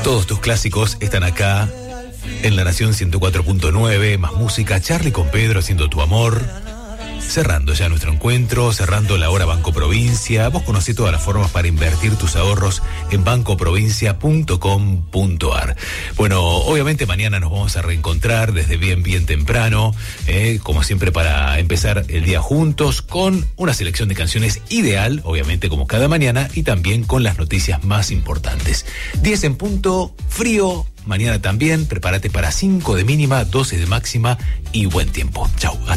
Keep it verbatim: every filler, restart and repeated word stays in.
Todos tus clásicos están acá en La Nación ciento cuatro punto nueve, más música, Charly con Pedro haciendo tu amor. Cerrando ya nuestro encuentro, cerrando la hora Banco Provincia. Vos conocés todas las formas para invertir tus ahorros en banco provincia punto com punto a r. Bueno, obviamente mañana nos vamos a reencontrar desde bien, bien temprano, eh, como siempre para empezar el día juntos con una selección de canciones ideal, obviamente como cada mañana, y también con las noticias más importantes. diez en punto, frío. Mañana también, prepárate para cinco de mínima, doce de máxima y buen tiempo. Chau.